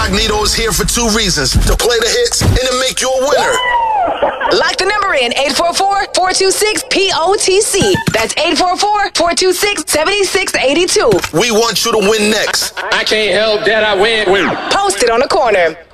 Incognito is here for two reasons: to play the hits and to make you a winner. Lock the number in 844-426-POTC. That's 844-426-7682. We want you to win next. I can't help that I win. Post it on the corner.